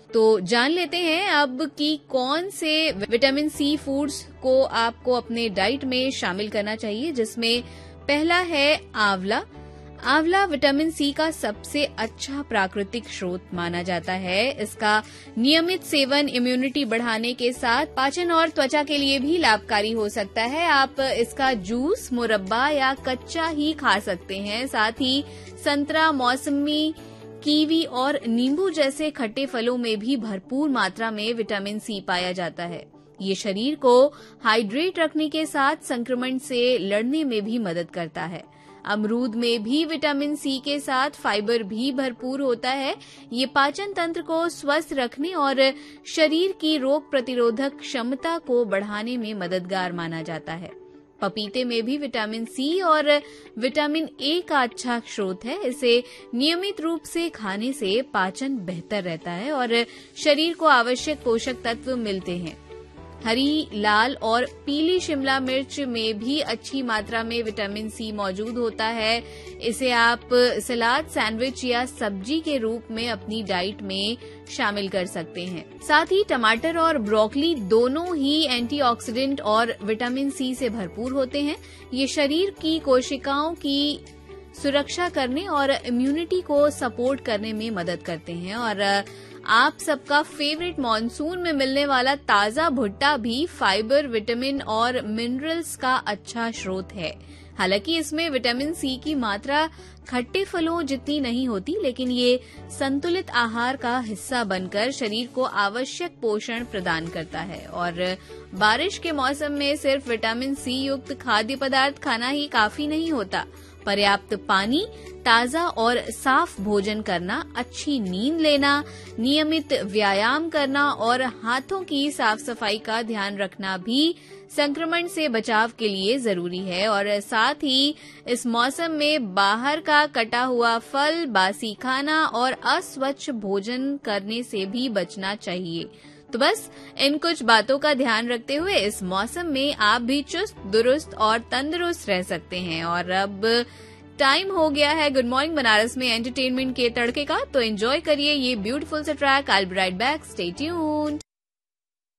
तो जान लेते हैं अब कि कौन से विटामिन सी फूड्स को आपको अपने डाइट में शामिल करना चाहिए, जिसमें पहला है आंवला। आंवला विटामिन सी का सबसे अच्छा प्राकृतिक स्रोत माना जाता है। इसका नियमित सेवन इम्यूनिटी बढ़ाने के साथ पाचन और त्वचा के लिए भी लाभकारी हो सकता है। आप इसका जूस, मुरब्बा या कच्चा ही खा सकते हैं। साथ ही संतरा, मौसमी, कीवी और नींबू जैसे खट्टे फलों में भी भरपूर मात्रा में विटामिन सी पाया जाता है। ये शरीर को हाइड्रेट रखने के साथ संक्रमण से लड़ने में भी मदद करता है। अमरूद में भी विटामिन सी के साथ फाइबर भी भरपूर होता है। ये पाचन तंत्र को स्वस्थ रखने और शरीर की रोग प्रतिरोधक क्षमता को बढ़ाने में मददगार माना जाता है। पपीते में भी विटामिन सी और विटामिन ए का अच्छा स्रोत है। इसे नियमित रूप से खाने से पाचन बेहतर रहता है और शरीर को आवश्यक पोषक तत्व मिलते हैं। हरी, लाल और पीली शिमला मिर्च में भी अच्छी मात्रा में विटामिन सी मौजूद होता है। इसे आप सलाद, सैंडविच या सब्जी के रूप में अपनी डाइट में शामिल कर सकते हैं। साथ ही टमाटर और ब्रोकली दोनों ही एंटीऑक्सीडेंट और विटामिन सी से भरपूर होते हैं। ये शरीर की कोशिकाओं की सुरक्षा करने और इम्यूनिटी को सपोर्ट करने में मदद करते हैं। और आप सबका फेवरेट मॉनसून में मिलने वाला ताजा भुट्टा भी फाइबर, विटामिन और मिनरल्स का अच्छा स्रोत है। हालांकि इसमें विटामिन सी की मात्रा खट्टे फलों जितनी नहीं होती, लेकिन ये संतुलित आहार का हिस्सा बनकर शरीर को आवश्यक पोषण प्रदान करता है। और बारिश के मौसम में सिर्फ विटामिन सी युक्त खाद्य पदार्थ खाना ही काफी नहीं होता। पर्याप्त पानी, ताजा और साफ भोजन करना, अच्छी नींद लेना, नियमित व्यायाम करना और हाथों की साफ सफाई का ध्यान रखना भी संक्रमण से बचाव के लिए जरूरी है। और साथ ही इस मौसम में बाहर का कटा हुआ फल, बासी खाना और अस्वच्छ भोजन करने से भी बचना चाहिए। तो बस इन कुछ बातों का ध्यान रखते हुए इस मौसम में आप भी चुस्त, दुरुस्त और तंदुरुस्त रह सकते हैं। और अब टाइम हो गया है गुड मॉर्निंग बनारस में एंटरटेनमेंट के तड़के का, तो एंजॉय करिए ये ब्यूटीफुल सा track. I will be right back, stay tuned.